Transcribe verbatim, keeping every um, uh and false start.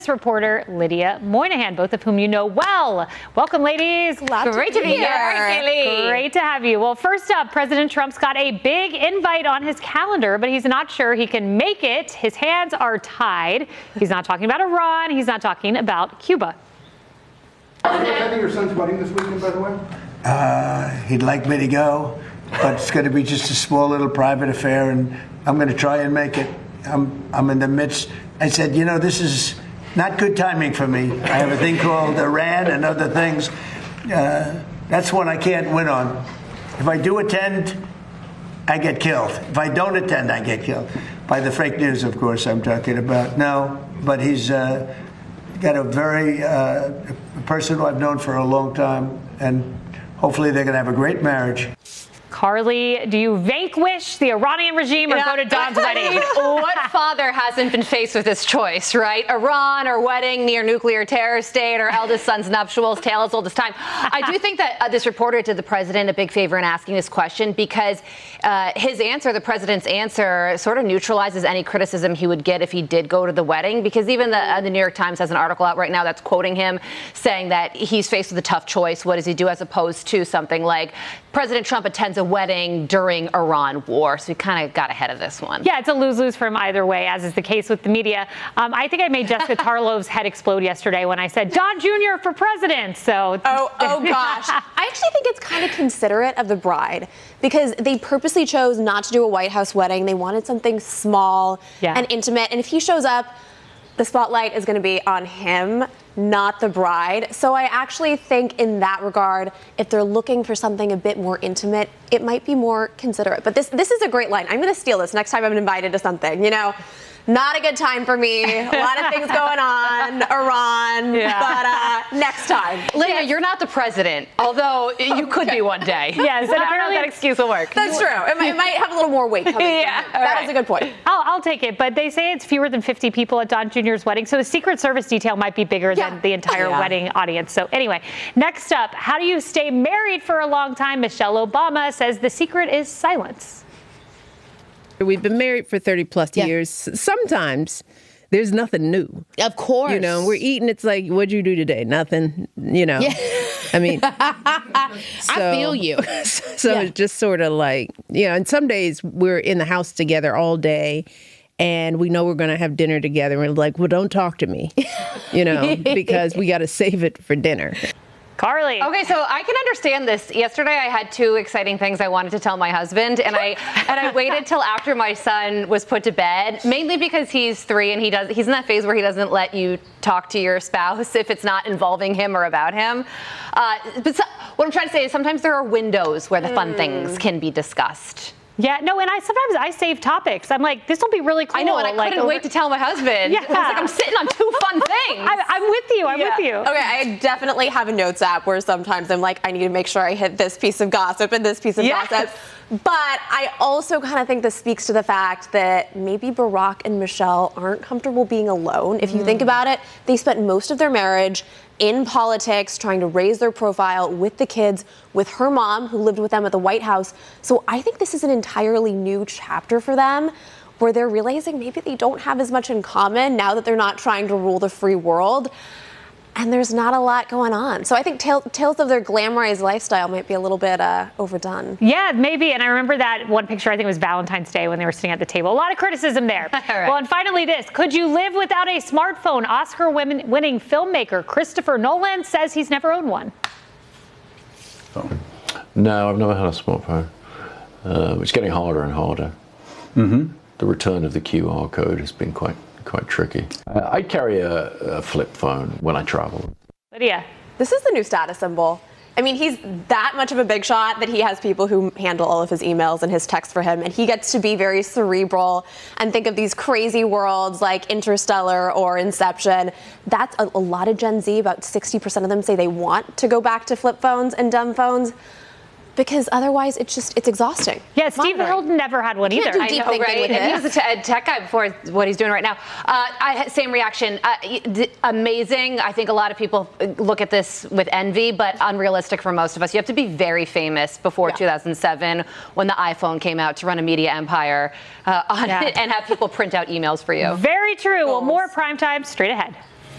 Reporter Lydia Moynihan, both of whom you know well. Welcome, ladies. Glad Great to be here. here. Great to have you. Well, first up, President Trump's got a big invite on his calendar, but he's not sure he can make it. His hands are tied. He's not talking about Iran. He's not talking about Cuba. Are you attending your son's wedding this weekend, by the way? Uh, he'd like me to go, but it's going to be just a small little private affair, and I'm going to try and make it. I'm, I'm in the midst. I said, you know, this is not good timing for me. I have a thing called Iran and other things. Uh, that's one I can't win on. If I do attend, I get killed. If I don't attend, I get killed. By the fake news, of course, I'm talking about. No, but he's uh, got a very uh, a person who I've known for a long time, and hopefully they're going to have a great marriage. Carly, do you vanquish the Iranian regime or yeah. go to Don's wedding? What father hasn't been faced with this choice, right? Iran or wedding near nuclear terror state or eldest son's nuptials, tale as old as time. I do think that uh, this reporter did the president a big favor in asking this question because uh, his answer, the president's answer, sort of neutralizes any criticism he would get if he did go to the wedding, because even the, uh, the New York Times has an article out right now that's quoting him saying that he's faced with a tough choice. What does he do, as opposed to something like President Trump attends a wedding during Iran war. So we kind of got ahead of this one. Yeah, it's a lose-lose for him either way, as is the case with the media. Um, I think I made Jessica Tarlow's head explode yesterday when I said Don Junior for president. So oh, oh gosh. I actually think it's kind of considerate of the bride, because they purposely chose not to do a White House wedding. They wanted something small yeah. and intimate. And if he shows up, the spotlight is going to be on him, not the bride. So I actually think in that regard, if they're looking for something a bit more intimate, it might be more considerate. But this this is a great line. I'm going to steal this next time I'm invited to something. You know, not a good time for me. A lot of things going on, Iran, yeah. but uh, next time. Lydia, yes. You're not the president, although you could be one day. Yes, and I don't know if that excuse will work. That's true. It might, it might have a little more weight coming. Yeah, that right. is a good point. I'll, I'll take it, but they say it's fewer than fifty people at Don Junior's wedding, so the Secret Service detail might be bigger yeah. than the entire yeah. wedding audience. So anyway, next up, how do you stay married for a long time? Michelle Obama says the secret is silence. We've been married for thirty plus yeah. years. Sometimes there's nothing new. Of course. You know, we're eating. It's like, what'd you do today? Nothing. You know, yeah. I mean, so, I feel you. So yeah. it's just sort of like, you know, and some days we're in the house together all day and we know we're going to have dinner together. And we're like, well, don't talk to me, you know, because we got to save it for dinner. Carly. Okay, so I can understand this. Yesterday I had two exciting things I wanted to tell my husband, and I and I waited till after my son was put to bed, mainly because he's three and he does he's in that phase where he doesn't let you talk to your spouse if it's not involving him or about him. Uh, but so, what I'm trying to say is sometimes there are windows where the fun mm. things can be discussed. Yeah, no, and I sometimes I save topics. I'm like, this will be really cool. I know, and I like, couldn't over- wait to tell my husband. Yeah. I was like, I'm sitting on two fun things. I, I'm with you. I'm yeah. with you. Okay, I definitely have a notes app where sometimes I'm like, I need to make sure I hit this piece of gossip and this piece of yes. gossip. But I also kind of think this speaks to the fact that maybe Barack and Michelle aren't comfortable being alone. If you mm. think about it, they spent most of their marriage in politics, trying to raise their profile with the kids, with her mom, who lived with them at the White House. So I think this is an entirely new chapter for them, where they're realizing maybe they don't have as much in common now that they're not trying to rule the free world. And there's not a lot going on. So I think tale, tales of their glamorized lifestyle might be a little bit uh, overdone. Yeah, maybe. And I remember that one picture, I think it was Valentine's Day when they were sitting at the table. A lot of criticism there. Right. Well, and finally this. Could you live without a smartphone? Oscar-winning filmmaker Christopher Nolan says he's never owned one. Oh. No, I've never had a smartphone. Uh, it's getting harder and harder. Mm-hmm. The return of the Q R code has been quite quite tricky. Uh, I carry a, a flip phone when I travel. Lydia. This is the new status symbol. I mean, he's that much of a big shot that he has people who handle all of his emails and his texts for him, and he gets to be very cerebral and think of these crazy worlds like Interstellar or Inception. That's a, a lot of Gen Z. About sixty percent of them say they want to go back to flip phones and dumb phones, because otherwise it's just, it's exhausting. Yeah, Steve Hilton never had one Can't either. do deep I know, thinking right? with And he it. was a, te- a tech guy before what he's doing right now. Uh, I had same reaction. Uh, d- amazing. I think a lot of people look at this with envy, but unrealistic for most of us. You have to be very famous before yeah. two thousand seven when the iPhone came out to run a media empire uh, on yeah. it and have people print out emails for you. Very true. Well, more primetime straight ahead.